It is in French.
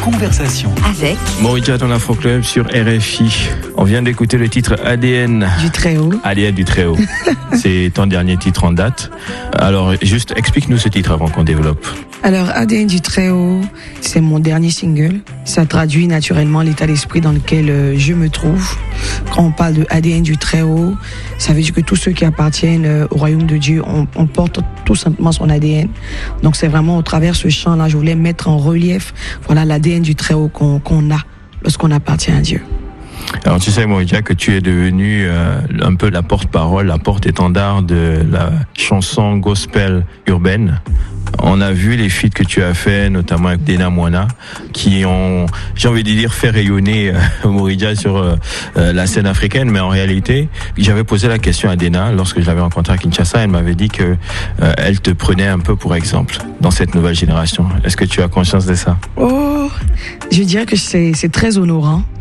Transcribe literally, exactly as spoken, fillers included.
conversation. Avec Morija dans l'Afro-Club sur R F I. On vient d'écouter le titre A D N. Du Très-Haut. A D N du Très-Haut. C'est ton dernier titre en date. Alors, juste explique-nous ce titre avant qu'on développe. Alors, A D N du Très-Haut, c'est mon dernier single. Ça traduit naturellement l'état d'esprit dans lequel euh, je me trouve. Quand on parle de A D N du Très-Haut, ça veut dire que tous ceux qui appartiennent euh, au royaume de Dieu, on, on porte tout simplement son A D N. Donc, c'est vraiment au travers de ce chant-là, je voulais mettre en relief, voilà, l'A D N du Très-Haut qu'on, qu'on a lorsqu'on appartient à Dieu. Alors tu sais Morija que tu es devenu euh, un peu la porte-parole, la porte-étendard de la chanson gospel urbaine. On a vu les feats que tu as fait, notamment avec Dena Moana, qui ont, j'ai envie de dire, fait rayonner euh, Morija sur euh, la scène africaine. Mais en réalité, j'avais posé la question à Dena lorsque je l'avais rencontrée à Kinshasa. Elle m'avait dit que euh, elle te prenait un peu pour exemple dans cette nouvelle génération. Est-ce que tu as conscience de ça? Oh, je dirais que c'est, c'est très honorant.